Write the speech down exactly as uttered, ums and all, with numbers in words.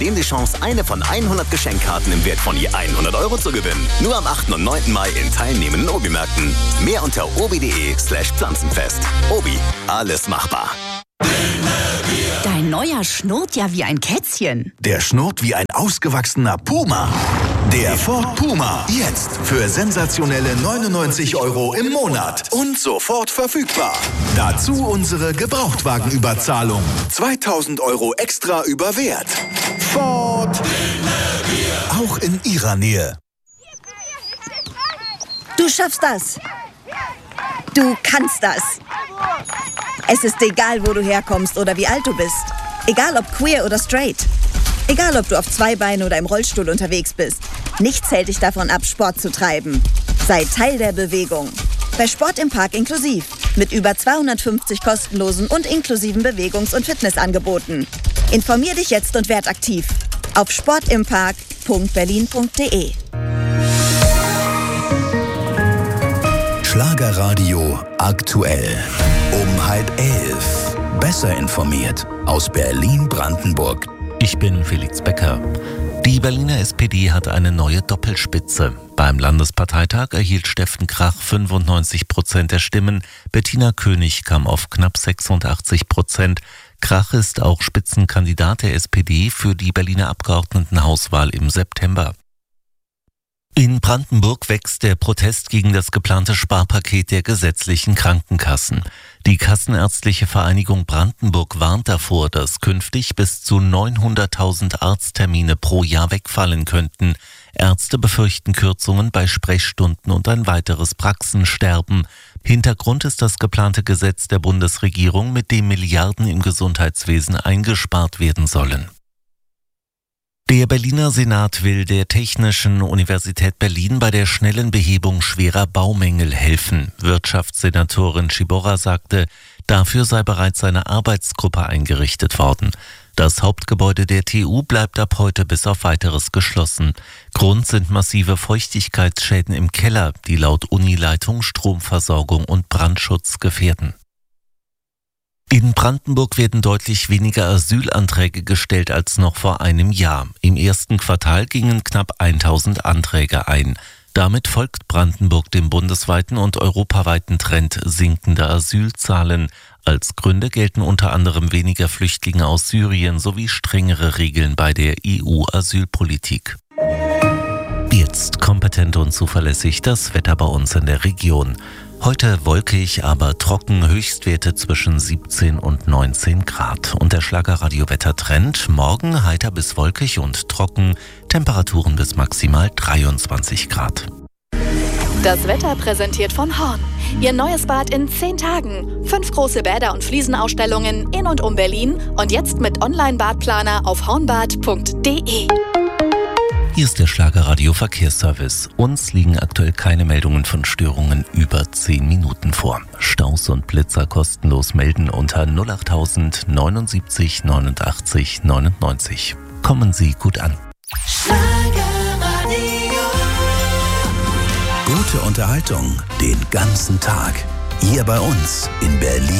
zudem die Chance, eine von hundert Geschenkkarten im Wert von je hundert Euro zu gewinnen. Nur am achten und neunten Mai in teilnehmenden Obi-Märkten. Mehr unter obi.de slash Pflanzenfest. Obi, alles machbar. Dein neuer schnurrt ja wie ein Kätzchen. Der schnurrt wie ein ausgewachsener Puma. Der Ford Puma. Jetzt für sensationelle neunundneunzig Euro im Monat. Und sofort verfügbar. Dazu unsere Gebrauchtwagenüberzahlung. zweitausend Euro extra über Wert. Ford. Auch in Ihrer Nähe. Du schaffst das. Du kannst das. Es ist egal, wo du herkommst oder wie alt du bist. Egal ob queer oder straight. Egal ob du auf zwei Beinen oder im Rollstuhl unterwegs bist. Nichts hält dich davon ab, Sport zu treiben. Sei Teil der Bewegung. Bei Sport im Park inklusiv. Mit über zweihundertfünfzig kostenlosen und inklusiven Bewegungs- und Fitnessangeboten. Informier dich jetzt und werd aktiv. Auf sportimpark punkt berlin punkt de. Schlagerradio aktuell. Um halb elf. Besser informiert aus Berlin-Brandenburg. Ich bin Felix Becker. Die Berliner S P D hat eine neue Doppelspitze. Beim Landesparteitag erhielt Steffen Krach fünfundneunzig Prozent der Stimmen. Bettina König kam auf knapp sechsundachtzig Prozent. Krach ist auch Spitzenkandidat der S P D für die Berliner Abgeordnetenhauswahl im September. In Brandenburg wächst der Protest gegen das geplante Sparpaket der gesetzlichen Krankenkassen. Die Kassenärztliche Vereinigung Brandenburg warnt davor, dass künftig bis zu neunhunderttausend Arzttermine pro Jahr wegfallen könnten. Ärzte befürchten Kürzungen bei Sprechstunden und ein weiteres Praxensterben. Hintergrund ist das geplante Gesetz der Bundesregierung, mit dem Milliarden im Gesundheitswesen eingespart werden sollen. Der Berliner Senat will der Technischen Universität Berlin bei der schnellen Behebung schwerer Baumängel helfen. Wirtschaftssenatorin Schiborra sagte, dafür sei bereits eine Arbeitsgruppe eingerichtet worden. Das Hauptgebäude der T U bleibt ab heute bis auf Weiteres geschlossen. Grund sind massive Feuchtigkeitsschäden im Keller, die laut Unileitung Stromversorgung und Brandschutz gefährden. In Brandenburg werden deutlich weniger Asylanträge gestellt als noch vor einem Jahr. Im ersten Quartal gingen knapp tausend Anträge ein. Damit folgt Brandenburg dem bundesweiten und europaweiten Trend sinkender Asylzahlen. Als Gründe gelten unter anderem weniger Flüchtlinge aus Syrien sowie strengere Regeln bei der E U-Asylpolitik. Jetzt kompetent und zuverlässig das Wetter bei uns in der Region. Heute wolkig, aber trocken, Höchstwerte zwischen siebzehn und neunzehn Grad. Und der Schlagerradio-Wettertrend, morgen heiter bis wolkig und trocken, Temperaturen bis maximal dreiundzwanzig Grad. Das Wetter präsentiert von Horn. Ihr neues Bad in zehn Tagen. Fünf große Bäder und Fliesenausstellungen in und um Berlin und jetzt mit Online-Badplaner auf hornbad punkt de. Hier ist der Schlagerradio Verkehrsservice. Uns liegen aktuell keine Meldungen von Störungen über zehn Minuten vor. Staus und Blitzer kostenlos melden unter null achttausend neunundsiebzig neunundachtzig neunundneunzig. Kommen Sie gut an. Schlagerradio. Gute Unterhaltung den ganzen Tag. Hier bei uns in Berlin.